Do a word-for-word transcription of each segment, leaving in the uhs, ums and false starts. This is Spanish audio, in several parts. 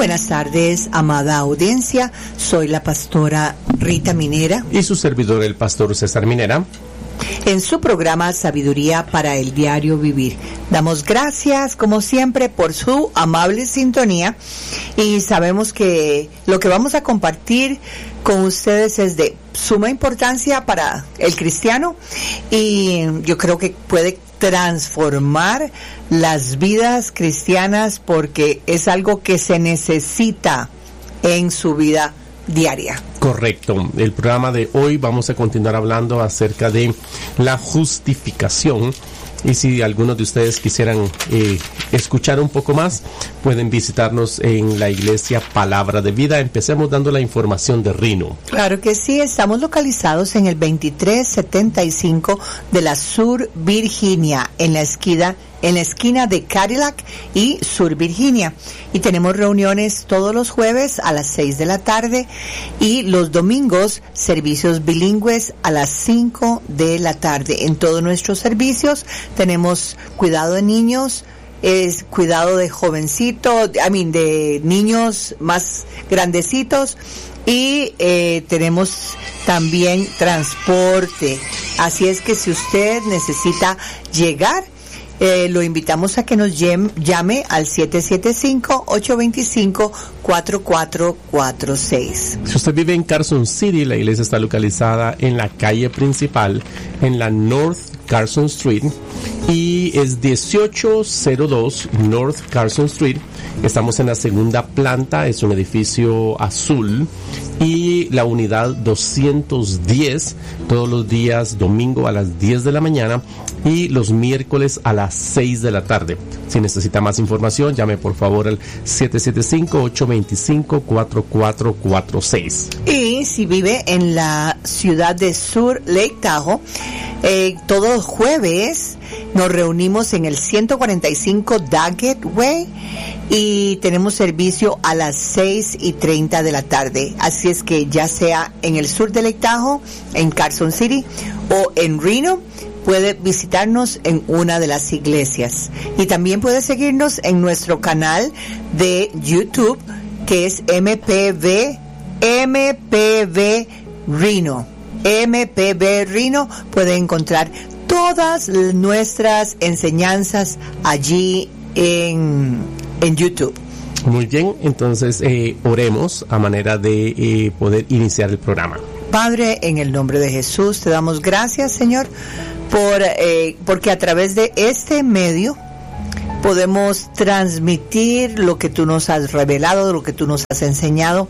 buenas tardes, amada audiencia. Soy la pastora Rita Minera. Y su servidor, el pastor César Minera. En su programa Sabiduría para el Diario Vivir. Damos gracias, como siempre, por su amable sintonía. Y sabemos que lo que vamos a compartir con ustedes es de suma importancia para el cristiano. Y yo creo que puede transformar las vidas cristianas porque es algo que se necesita en su vida diaria. Correcto. El programa de hoy vamos a continuar hablando acerca de la justificación. Y si algunos de ustedes quisieran eh, escuchar un poco más, pueden visitarnos en la iglesia Palabra de Vida. Empecemos dando la información de Reno. Claro que sí, estamos localizados en el veintitrés setenta y cinco de la Sur Virginia, en la esquina, en la esquina de Cadillac y Sur Virginia. Y tenemos reuniones todos los jueves a las seis de la tarde y los domingos servicios bilingües a las cinco de la tarde. En todos nuestros servicios tenemos cuidado de niños, es cuidado de jovencitos, I mean, de niños más grandecitos, y eh, tenemos también transporte. Así es que si usted necesita llegar, Eh, lo invitamos a que nos llame al siete siete cinco, ocho dos cinco, cuatro cuatro cuatro seis. Si usted vive en Carson City, la iglesia está localizada en la calle principal, en la North Carson Street, y es dieciocho cero dos North Carson Street. Estamos en la segunda planta, es un edificio azul, y la unidad doscientos diez, todos los días domingo a las diez de la mañana y los miércoles a las seis de la tarde. Si necesita más información, llame por favor al siete siete cinco, ocho dos cinco, cuatro cuatro cuatro seis. Y si vive en la ciudad de Sur Lake Tahoe, eh, todos los jueves nos reunimos en el ciento cuarenta y cinco Daggett Way y tenemos servicio a las seis y treinta de la tarde. Así es que ya sea en el sur de Lake Tahoe, en Carson City o en Reno, puede visitarnos en una de las iglesias. Y también puede seguirnos en nuestro canal de YouTube, que es M P V, M P V Reno. M P V Reno, puede encontrar todas nuestras enseñanzas allí en, en YouTube. Muy bien, entonces eh, oremos a manera de eh, poder iniciar el programa. Padre, en el nombre de Jesús, te damos gracias, Señor, por eh, porque a través de este medio podemos transmitir lo que tú nos has revelado, lo que tú nos has enseñado,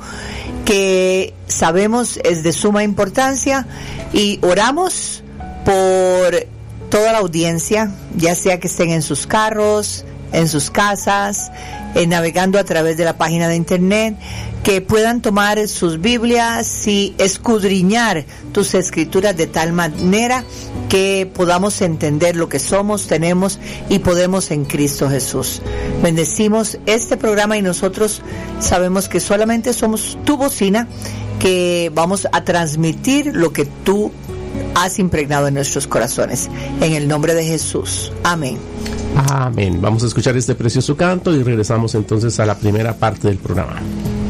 que sabemos es de suma importancia, y oramos por toda la audiencia, ya sea que estén en sus carros, en sus casas, eh, navegando a través de la página de internet, que puedan tomar sus Biblias y escudriñar tus escrituras de tal manera que podamos entender lo que somos, tenemos y podemos en Cristo Jesús. Bendecimos este programa y nosotros sabemos que solamente somos tu bocina, que vamos a transmitir lo que tú has impregnado en nuestros corazones. En el nombre de Jesús. Amén. Amén. Vamos a escuchar este precioso canto y regresamos entonces a la primera parte del programa.